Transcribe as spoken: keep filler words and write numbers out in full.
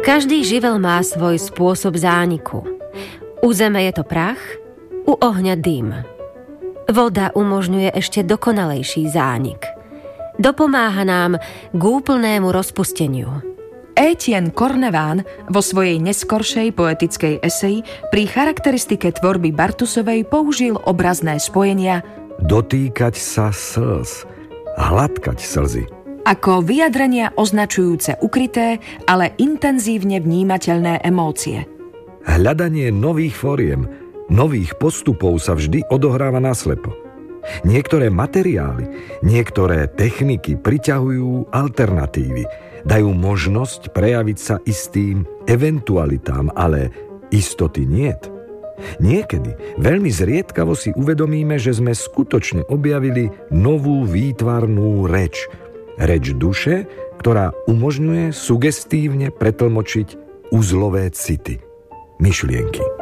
Každý živel má svoj spôsob zániku. U zeme je to prach, u ohňa dym. Voda umožňuje ešte dokonalejší zánik. Dopomáha nám k úplnému rozpusteniu. Étienne Cornevin vo svojej neskoršej poetickej eseji pri charakteristike tvorby Bartusovej použil obrazné spojenia dotýkať sa slz, hladkať slzy ako vyjadrenia označujúce ukryté, ale intenzívne vnímateľné emócie. Hľadanie nových foriem, nových postupov sa vždy odohráva naslepo. Niektoré materiály, niektoré techniky priťahujú alternatívy, dajú možnosť prejaviť sa istým eventualitám, ale istoty niet. Niekedy veľmi zriedkavo si uvedomíme, že sme skutočne objavili novú výtvarnú reč. Reč duše, ktorá umožňuje sugestívne pretlmočiť uzlové city, myšlienky.